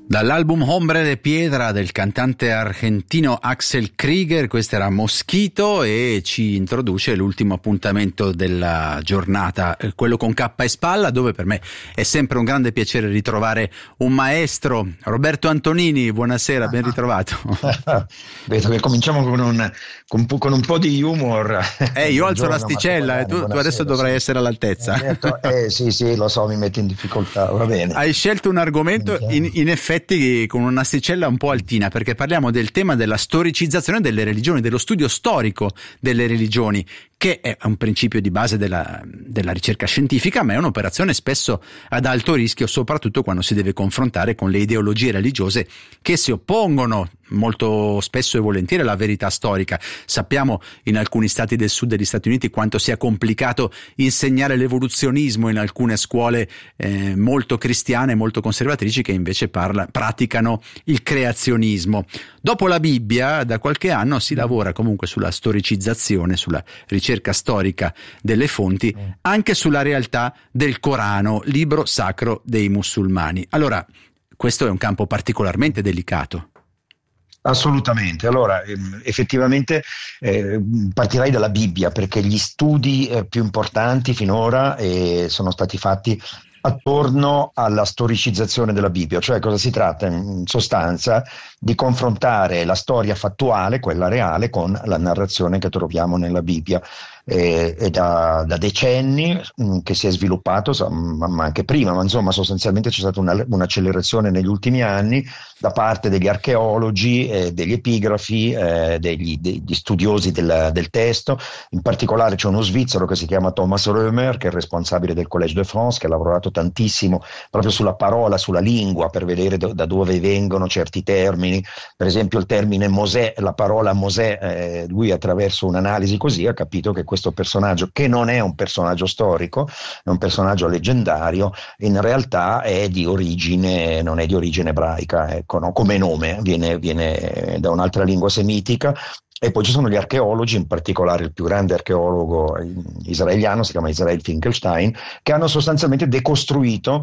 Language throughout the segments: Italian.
Dall'album Hombre de Piedra del cantante argentino Axel Krieger, questo era Mosquito, e ci introduce l'ultimo appuntamento della giornata, quello con K e Spalla, dove per me è sempre un grande piacere ritrovare un maestro. Roberto Antonini, buonasera, ben ritrovato. Vedo che cominciamo con un po' di humor. Io alzo l'asticella, tu adesso dovrai essere all'altezza. Sì, lo so, mi metti in difficoltà, va bene. Hai scelto un argomento in effetti con un'asticella un po' altina, perché parliamo del tema della storicizzazione delle religioni, dello studio storico delle religioni, che è un principio di base della ricerca scientifica, ma è un'operazione spesso ad alto rischio, soprattutto quando si deve confrontare con le ideologie religiose che si oppongono molto spesso e volentieri alla verità storica. Sappiamo in alcuni stati del sud degli Stati Uniti quanto sia complicato insegnare l'evoluzionismo in alcune scuole molto cristiane, molto conservatrici, che invece praticano il creazionismo. Dopo la Bibbia, da qualche anno si lavora comunque sulla storicizzazione, sulla ricerca storica delle fonti, anche sulla realtà del Corano, libro sacro dei musulmani. Allora, questo è un campo particolarmente delicato. Assolutamente. Allora, effettivamente partirei dalla Bibbia, perché gli studi più importanti finora sono stati fatti attorno alla storicizzazione della Bibbia, cioè cosa si tratta in sostanza di confrontare la storia fattuale, quella reale, con la narrazione che troviamo nella Bibbia. È da decenni che si è sviluppato, ma anche prima, ma insomma sostanzialmente c'è stata un'accelerazione negli ultimi anni da parte degli archeologi, degli epigrafi, degli studiosi del testo. In particolare c'è uno svizzero che si chiama Thomas Römer, che è il responsabile del Collège de France, che ha lavorato tantissimo proprio sulla parola, sulla lingua, per vedere da dove vengono certi termini. Per esempio il termine Mosè, la parola Mosè, lui attraverso un'analisi così ha capito che questo personaggio, che non è un personaggio storico, è un personaggio leggendario, in realtà non è di origine ebraica, ecco, no? Come nome viene da un'altra lingua semitica. E poi ci sono gli archeologi, in particolare il più grande archeologo israeliano, si chiama Israel Finkelstein, che hanno sostanzialmente decostruito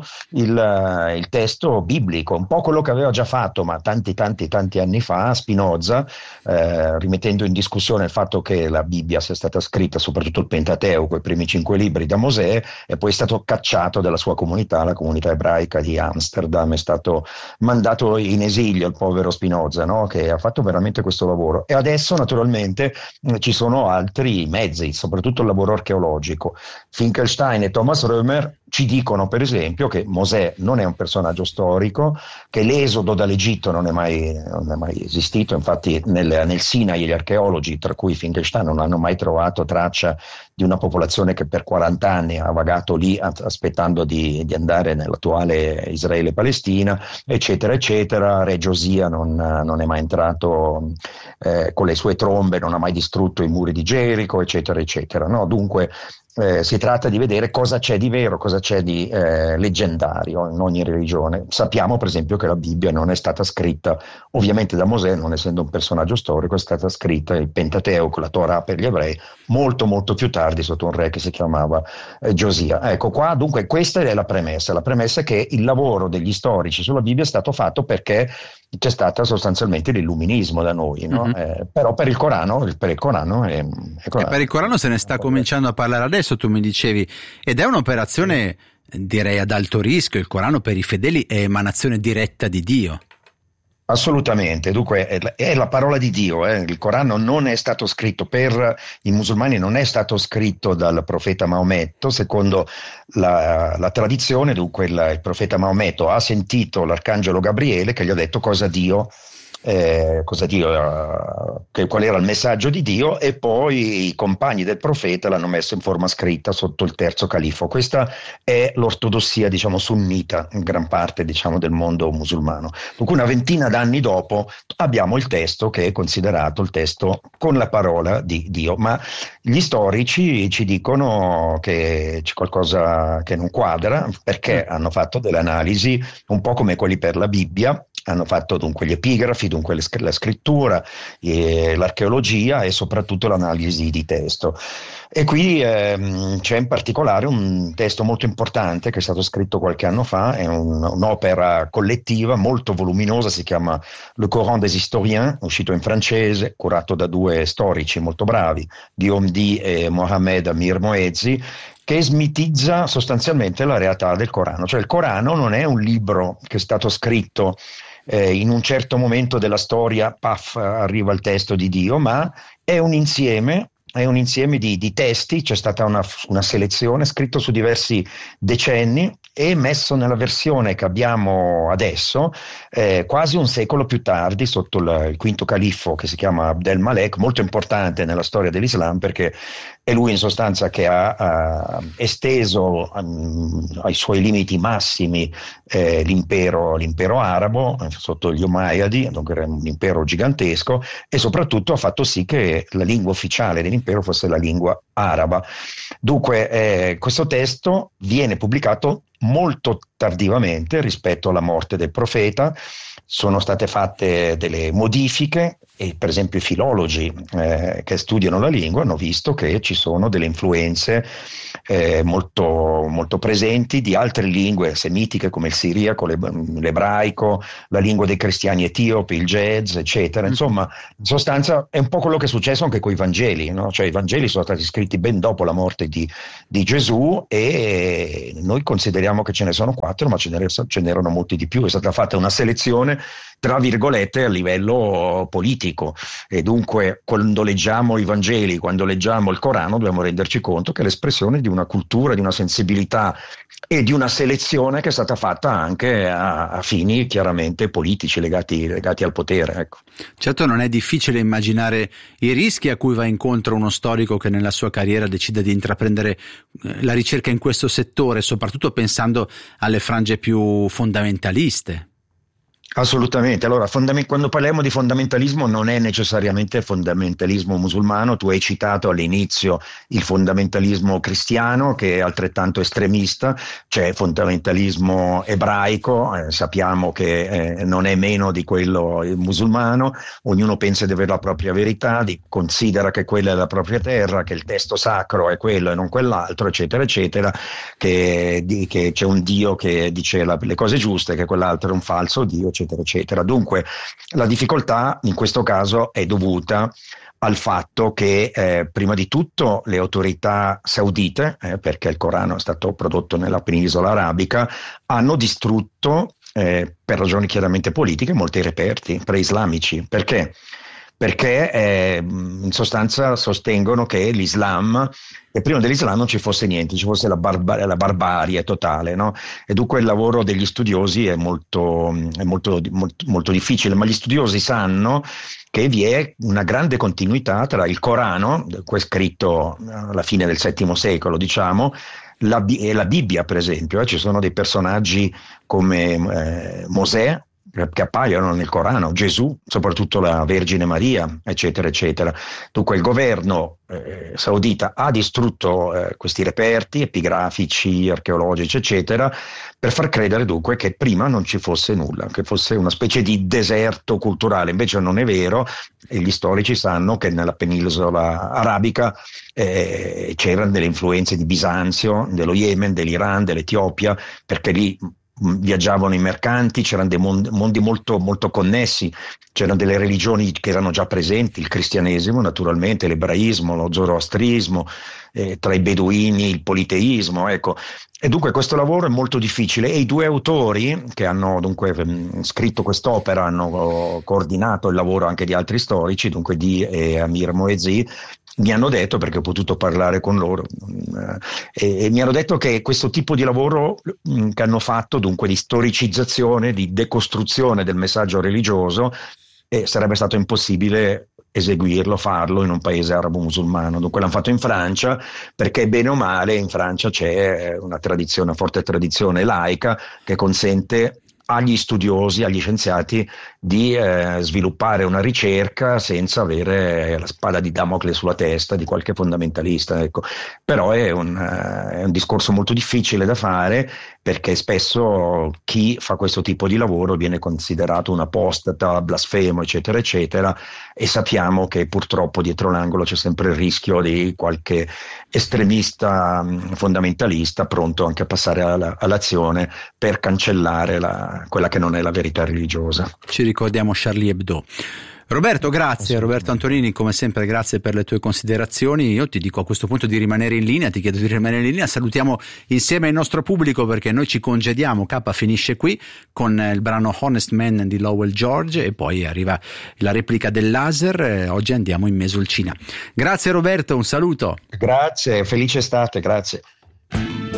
il testo biblico, un po' quello che aveva già fatto, ma tanti anni fa, Spinoza, rimettendo in discussione il fatto che la Bibbia sia stata scritta, soprattutto il Pentateuco, i primi 5 libri, da Mosè, e poi è stato cacciato dalla sua comunità, la comunità ebraica di Amsterdam. È stato mandato in esilio il povero Spinoza, no? Che ha fatto veramente questo lavoro. E adesso naturalmente ci sono altri mezzi, soprattutto il lavoro archeologico. Finkelstein e Thomas Römer ci dicono per esempio che Mosè non è un personaggio storico, che l'esodo dall'Egitto non è mai esistito. Infatti nel Sinai gli archeologi, tra cui Finkelstein, non hanno mai trovato traccia di una popolazione che per 40 anni ha vagato lì aspettando di andare nell'attuale Israele-Palestina, eccetera eccetera. Re Giosia non è mai entrato con le sue trombe, non ha mai distrutto i muri di Gerico, eccetera eccetera, no? Dunque si tratta di vedere cosa c'è di vero, cosa c'è di leggendario in ogni religione. Sappiamo per esempio che la Bibbia non è stata scritta ovviamente da Mosè, non essendo un personaggio storico, è stata scritta il Pentateuco, la Torah per gli ebrei, molto molto più tardi sotto un re che si chiamava Giosia. Ecco qua, dunque questa è la premessa è che il lavoro degli storici sulla Bibbia è stato fatto perché c'è stato sostanzialmente l'illuminismo da noi, no? Però per il Corano è per il Corano se ne sta cominciando a parlare adesso, tu mi dicevi, ed è un'operazione direi ad alto rischio. Il Corano per i fedeli è emanazione diretta di Dio. Assolutamente, dunque è la parola di Dio. Il Corano non è stato scritto per i musulmani, non è stato scritto dal profeta Maometto, secondo la tradizione. Dunque il profeta Maometto ha sentito l'arcangelo Gabriele che gli ha detto qual era il messaggio di Dio, e poi i compagni del profeta l'hanno messo in forma scritta sotto il terzo califo. Questa è l'ortodossia, diciamo, sunnita in gran parte, diciamo, del mondo musulmano. Dunque una ventina d'anni dopo abbiamo il testo che è considerato il testo con la parola di Dio, ma gli storici ci dicono che c'è qualcosa che non quadra, perché hanno fatto delle analisi un po' come quelli per la Bibbia. Hanno fatto dunque gli epigrafi, dunque la scrittura, l'archeologia e soprattutto l'analisi di testo. E qui c'è in particolare un testo molto importante che è stato scritto qualche anno fa, è un'opera collettiva molto voluminosa, si chiama Le Coran des Historiens, uscito in francese, curato da due storici molto bravi, Guillaume D e Mohamed Amir Moezzi, che smitizza sostanzialmente la realtà del Corano. Cioè il Corano non è un libro che è stato scritto in un certo momento della storia, paf, arriva il testo di Dio, ma è un insieme di testi, c'è stata una selezione scritto su diversi decenni e messo nella versione che abbiamo adesso, quasi un secolo più tardi, sotto il quinto califfo che si chiama Abd el-Malek, molto importante nella storia dell'Islam perché è lui in sostanza che ha esteso ai suoi limiti massimi l'impero arabo sotto gli Umayyadi, dunque era un impero gigantesco, e soprattutto ha fatto sì che la lingua ufficiale dell'impero fosse la lingua araba. Dunque questo testo viene pubblicato molto tardivamente rispetto alla morte del profeta, sono state fatte delle modifiche e per esempio i filologi che studiano la lingua hanno visto che ci sono delle influenze molto, molto presenti di altre lingue semitiche come il siriaco, l'ebraico, la lingua dei cristiani etiopi, il jazz, eccetera. Insomma, in sostanza è un po' quello che è successo anche con i Vangeli, no? Cioè i Vangeli sono stati scritti ben dopo la morte di Gesù e noi consideriamo che ce ne sono 4, ma ce n'erano molti di più. È stata fatta una selezione tra virgolette a livello politico e dunque quando leggiamo i Vangeli, quando leggiamo il Corano dobbiamo renderci conto che è l'espressione di una cultura, di una sensibilità e di una selezione che è stata fatta anche a fini chiaramente politici legati al potere. Ecco. Certo, non è difficile immaginare i rischi a cui va incontro uno storico che nella sua carriera decide di intraprendere la ricerca in questo settore, soprattutto pensando alle frange più fondamentaliste. Assolutamente, allora quando parliamo di fondamentalismo non è necessariamente fondamentalismo musulmano, tu hai citato all'inizio il fondamentalismo cristiano che è altrettanto estremista, c'è fondamentalismo ebraico, sappiamo che non è meno di quello musulmano, ognuno pensa di avere la propria verità, considera che quella è la propria terra, che il testo sacro è quello e non quell'altro, eccetera, eccetera, che c'è un Dio che dice le cose giuste, che quell'altro è un falso Dio, eccetera, eccetera. Dunque la difficoltà in questo caso è dovuta al fatto che prima di tutto le autorità saudite, perché il Corano è stato prodotto nella penisola arabica, hanno distrutto per ragioni chiaramente politiche molti reperti preislamici. Perché? Perché in sostanza sostengono che l'Islam, e prima dell'Islam non ci fosse niente, ci fosse la barbarie totale, no? E dunque il lavoro degli studiosi è molto difficile, ma gli studiosi sanno che vi è una grande continuità tra il Corano, scritto alla fine del VII secolo, diciamo, e la Bibbia, per esempio. Ci sono dei personaggi come Mosè, che appaiono nel Corano, Gesù, soprattutto la Vergine Maria, eccetera, eccetera. Dunque il governo saudita ha distrutto questi reperti epigrafici, archeologici, eccetera, per far credere dunque che prima non ci fosse nulla, che fosse una specie di deserto culturale. Invece non è vero, e gli storici sanno che nella penisola arabica c'erano delle influenze di Bisanzio, dello Yemen, dell'Iran, dell'Etiopia, perché lì viaggiavano i mercanti, c'erano dei mondi molto, molto connessi, c'erano delle religioni che erano già presenti, il cristianesimo naturalmente, l'ebraismo, lo zoroastrismo, tra i beduini il politeismo, ecco. E dunque questo lavoro è molto difficile e i due autori che hanno dunque scritto quest'opera hanno coordinato il lavoro anche di altri storici, dunque di Amir Moezzi, mi hanno detto, perché ho potuto parlare con loro, e mi hanno detto che questo tipo di lavoro che hanno fatto, dunque di storicizzazione, di decostruzione del messaggio religioso, sarebbe stato impossibile farlo in un paese arabo-musulmano. Dunque l'hanno fatto in Francia, perché bene o male in Francia c'è una forte tradizione laica che consente agli studiosi, agli scienziati di sviluppare una ricerca senza avere la spada di Damocle sulla testa di qualche fondamentalista, ecco. Però è un discorso molto difficile da fare, perché spesso chi fa questo tipo di lavoro viene considerato un apostata, blasfemo, eccetera, eccetera, e sappiamo che purtroppo dietro l'angolo c'è sempre il rischio di qualche estremista fondamentalista pronto anche a passare all'azione per cancellare quella che non è la verità religiosa. Ci ricordiamo Charlie Hebdo. Roberto, grazie. Roberto Antonini, come sempre grazie per le tue considerazioni. Io ti dico a questo punto di rimanere in linea, ti chiedo di rimanere in linea, salutiamo insieme il nostro pubblico perché noi ci congediamo, K finisce qui con il brano Honest Man di Lowell George e poi arriva la replica del laser, oggi andiamo in Mesolcina. Grazie Roberto, un saluto. Grazie, felice estate, grazie.